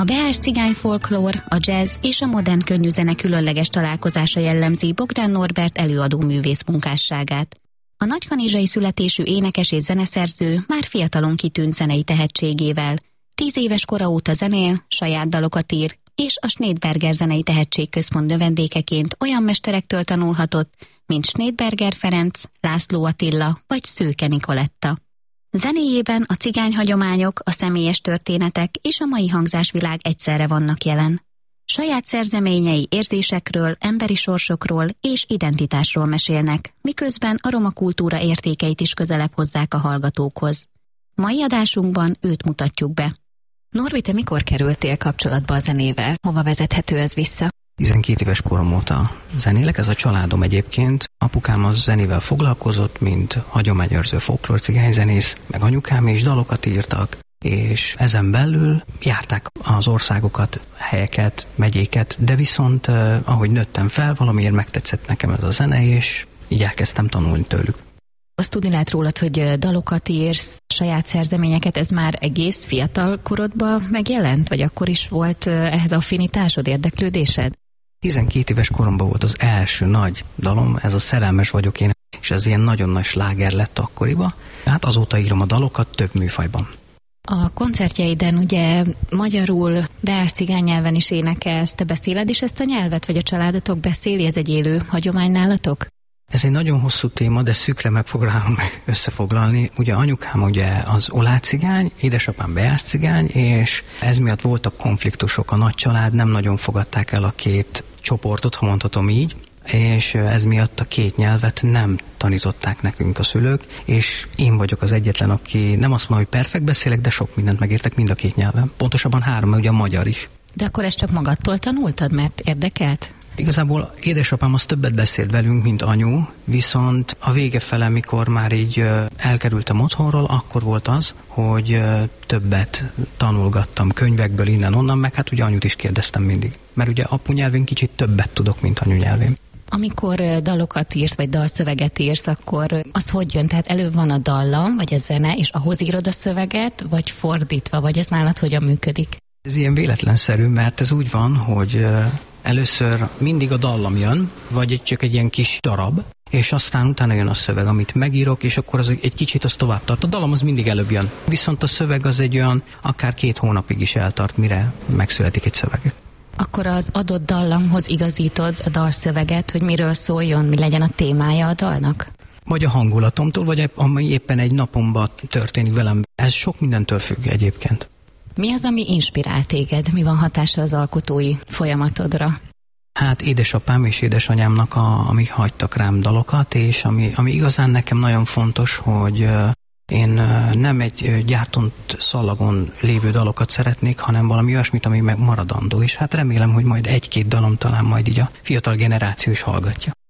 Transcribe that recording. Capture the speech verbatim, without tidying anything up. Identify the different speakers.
Speaker 1: A beás cigány folklór, a jazz és a modern könnyűzene különleges találkozása jellemzi Bogdán Norbert előadó művész munkásságát. A nagykanizsai születésű énekes és zeneszerző már fiatalon kitűnt zenei tehetségével. Tíz éves kora óta zenél, saját dalokat ír, és a Schneidberger Zenei Tehetségközpont növendékeként olyan mesterektől tanulhatott, mint Schneidberger Ferenc, László Attila vagy Szőke Nikoletta. Zenéjében a cigányhagyományok, a személyes történetek és a mai hangzásvilág egyszerre vannak jelen. Saját szerzeményei érzésekről, emberi sorsokról és identitásról mesélnek, miközben a roma kultúra értékeit is közelebb hozzák a hallgatókhoz. Mai adásunkban őt mutatjuk be. Norbi, te mikor kerültél kapcsolatba a zenével? Hova vezethető ez vissza?
Speaker 2: tizenkét éves korom óta zenélek, ez a családom egyébként. Apukám az zenével foglalkozott, mint hagyományőrző folklór cigányzenész, meg anyukám is dalokat írtak, és ezen belül járták az országokat, helyeket, megyéket, de viszont ahogy nőttem fel, valamiért megtetszett nekem ez a zene, és így elkezdtem tanulni tőlük.
Speaker 1: Azt tudni lehet rólad, hogy dalokat írsz, saját szerzeményeket, ez már egész fiatal korodban megjelent? Vagy akkor is volt ehhez affinitásod, érdeklődésed?
Speaker 2: tizenkét éves koromban volt az első nagy dalom, ez a Szerelmes vagyok én, és ez ilyen nagyon nagy sláger lett akkoriban. Hát azóta írom a dalokat több műfajban.
Speaker 1: A koncertjeiden ugye magyarul, beás cigány nyelven is énekelsz, te beszéled is ezt a nyelvet, vagy a családotok beszéli, ez egy élő hagyomány nálatok?
Speaker 2: Ez egy nagyon hosszú téma, de szűkre megpróbálom összefoglalni. Ugye anyukám ugye az oláh cigány, édesapám beás cigány, és ez miatt voltak konfliktusok. A nagy család nem nagyon fogadták el a két csoportot, ha mondhatom így, és ez miatt a két nyelvet nem tanították nekünk a szülők, és én vagyok az egyetlen, aki nem azt mondom, hogy perfekt beszélek, de sok mindent megértek mind a két nyelven. Pontosabban három, ugye a magyar is.
Speaker 1: De akkor ezt csak magadtól tanultad, mert érdekelt?
Speaker 2: Igazából édesapám az többet beszélt velünk, mint anyu, viszont a vége fele, mikor már így elkerültem otthonról, akkor volt az, hogy többet tanulgattam könyvekből innen-onnan, meg hát ugye anyut is kérdeztem mindig. Mert ugye apu nyelvén kicsit többet tudok, mint anyu nyelvén.
Speaker 1: Amikor dalokat írsz, vagy dalszöveget írsz, akkor az hogy jön? Tehát előbb van a dallam, vagy a zene, és ahhoz írod a szöveget, vagy fordítva, vagy ez nálad hogyan működik?
Speaker 2: Ez ilyen véletlenszerű, mert ez úgy van, hogy először mindig a dallam jön, vagy egy, csak egy ilyen kis darab, és aztán utána jön a szöveg, amit megírok, és akkor az egy kicsit az tovább tart. A dallam az mindig előbb jön. Viszont a szöveg az egy olyan, akár két hónapig is eltart, mire megszületik egy szöveg.
Speaker 1: Akkor az adott dallamhoz igazítod a dalszöveget, hogy miről szóljon, mi legyen a témája a dalnak?
Speaker 2: Vagy a hangulatomtól, vagy ami éppen egy napomban történik velem. Ez sok mindentől függ egyébként.
Speaker 1: Mi az, ami inspirál téged? Mi van hatása az alkotói folyamatodra?
Speaker 2: Hát édesapám és édesanyámnak, a, amik hagytak rám dalokat, és ami, ami igazán nekem nagyon fontos, hogy én nem egy gyártott szallagon lévő dalokat szeretnék, hanem valami olyasmit, ami meg maradandó. És hát remélem, hogy majd egy-két dalom talán majd így a fiatal generáció is hallgatja.